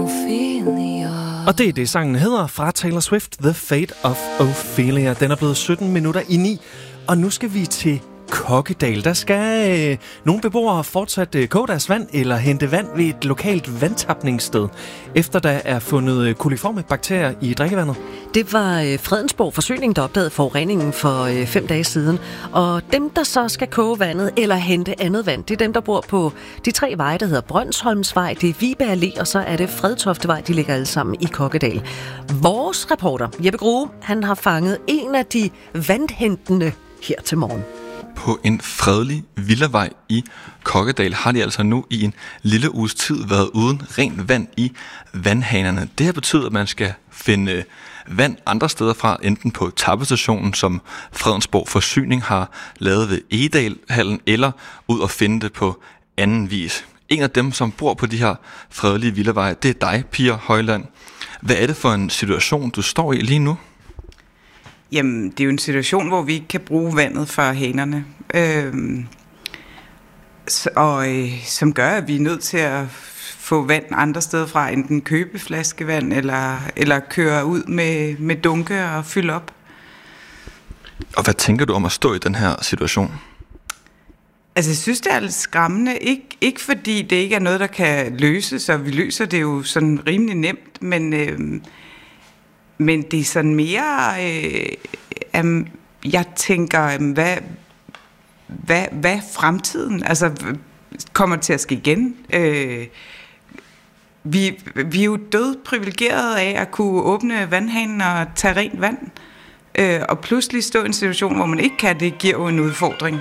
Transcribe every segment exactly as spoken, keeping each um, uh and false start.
Ophelia. Og det er det, sangen hedder fra Taylor Swift, The Fate of Ophelia. Den er blevet sytten minutter i ni, og nu skal vi til Kokkedal. Der skal øh, nogle beboere fortsat øh, koge deres vand eller hente vand ved et lokalt vandtapningssted, efter der er fundet øh, koliforme bakterier i drikkevandet. Det var øh, Fredensborg Forsyning, der opdagede forureningen for øh, fem dage siden. Og dem, der så skal koge vandet eller hente andet vand, det er dem, der bor på de tre veje, der hedder Brønsholmsvej, det er Vibe Allé, og så er det Fredtoftevej. De ligger alle sammen i Kokkedal. Vores reporter, Jeppe Grue, han har fanget en af de vandhentende her til morgen. På en fredelig villavej i Kokkedal har de altså nu i en lille uges tid været uden rent vand i vandhanerne. Det her betyder, at man skal finde vand andre steder fra, enten på tappestationen, som Fredensborg Forsyning har lavet ved Egedalhallen, eller ud og finde det på anden vis. En af dem, som bor på de her fredelige villaveje, det er dig, Pia Højland. Hvad er det for en situation, du står i lige nu? Jamen, det er jo en situation, hvor vi ikke kan bruge vandet fra hanerne, øhm, og øh, som gør, at vi er nødt til at få vand andre steder fra, enten købe flaskevand, eller, eller køre ud med, med dunke og fylde op. Og hvad tænker du om at stå i den her situation? Altså, jeg synes, det er lidt skræmmende. Ikke, ikke fordi det ikke er noget, der kan løses, og vi løser det jo sådan rimelig nemt, men... Øh, Men det er sådan mere, øh, um, jeg tænker, um, hvad, hvad, hvad fremtiden, altså kommer til at ske igen? Øh, vi, vi er jo død privilegerede af at kunne åbne vandhanen og tage rent vand, øh, og pludselig stå i en situation, hvor man ikke kan, det giver jo en udfordring.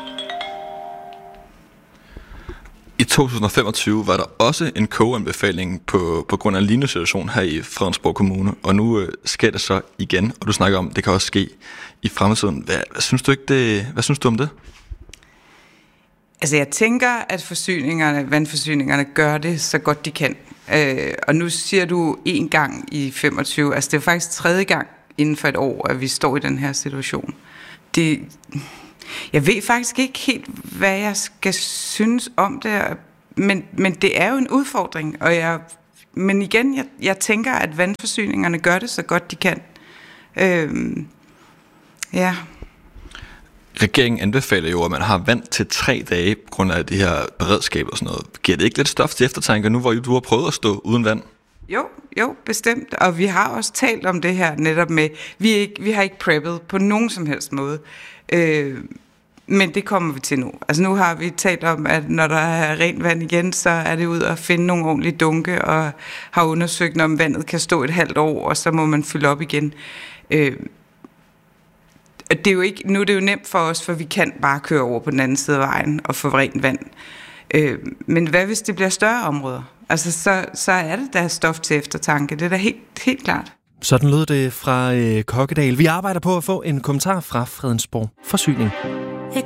I to tusind og femogtyve var der også en kogeanbefaling på, på grund af en lignende situation her i Fredensborg Kommune, og nu øh, sker det så igen, og du snakker om, det kan også ske i fremtiden. Hvad, hvad, synes du ikke det, hvad synes du om det? Altså jeg tænker, at forsyningerne, vandforsyningerne gør det så godt de kan. Øh, og nu siger du en gang i femogtyve, altså det er faktisk tredje gang inden for et år, at vi står i den her situation. Det... Jeg ved faktisk ikke helt, hvad jeg skal synes om det, men, men det er jo en udfordring, og jeg, men igen, jeg, jeg tænker, at vandforsyningerne gør det så godt de kan. Øhm, ja. Regeringen anbefaler jo, at man har vand til tre dage på grund af det her beredskab og sådan noget. Giver det ikke lidt stof til eftertanke nu, hvor du har prøvet at stå uden vand? Jo, jo, bestemt. Og vi har også talt om det her netop med, vi, er ikke, vi har ikke preppet på nogen som helst måde. Øh, men det kommer vi til nu. Altså nu har vi talt om, at når der er rent vand igen, så er det ud at finde nogle ordentlige dunke, og har undersøgt, om vandet kan stå et halvt år, og så må man fylde op igen. Øh, det er jo ikke, nu er det jo nemt for os, for vi kan bare køre over på den anden side af vejen og få rent vand. Øh, men hvad hvis det bliver større områder? Altså så, så er det der stof til eftertanke. Det er da helt, helt klart. Sådan lød det fra øh, Kokkedal. Vi arbejder på at få en kommentar fra Fredensborg Forsyning.